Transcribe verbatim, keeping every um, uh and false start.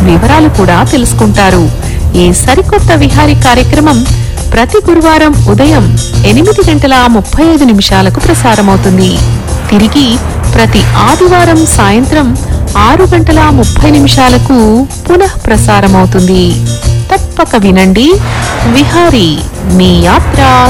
వివరాలు కూడా తెలుసుకుంటారు. ఈ సరికొత్త విహారీ కార్యక్రమం ప్రతి గురువారం ఉదయం ఎనిమిది గంటల ముప్పై ఐదు నిమిషాలకు ప్రసారమవుతుంది. తిరిగి ప్రతి ఆదివారం సాయంత్రం ఆరు గంటల ముప్పై నిమిషాలకు పునః ప్రసారమవుతుంది. తప్పక వినండి. విహారీ, మీ యాత్ర